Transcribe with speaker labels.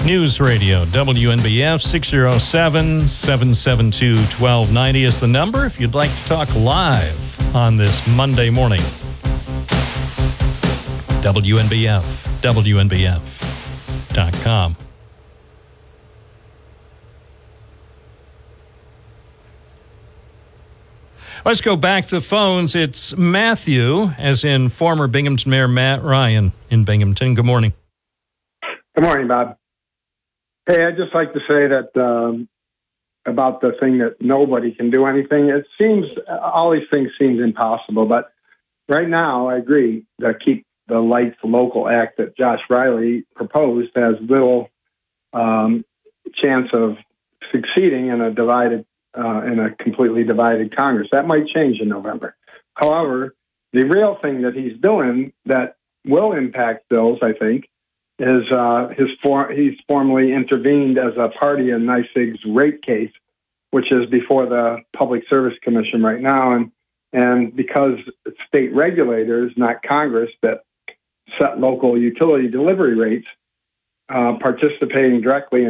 Speaker 1: News Radio, WNBF, 607-772-1290 is the number if you'd like to talk live on this Monday morning. WNBF, WNBF.com. Let's go back to the phones. It's Matthew, as in former Binghamton Mayor Matt Ryan in Binghamton. Good morning.
Speaker 2: Good morning, Bob. Hey, I'd just like to say that about the thing that nobody can do anything. It seems, all these things seem impossible, but right now I agree that Keep the Lights Local Act that Josh Riley proposed has little chance of succeeding in a completely divided Congress. That might change in November. However, the real thing that he's doing that will impact bills, I think, is he's formally intervened as a party in NYSEG's rate case, which is before the Public Service Commission right now. And because it's state regulators, not Congress, that set local utility delivery rates, participating directly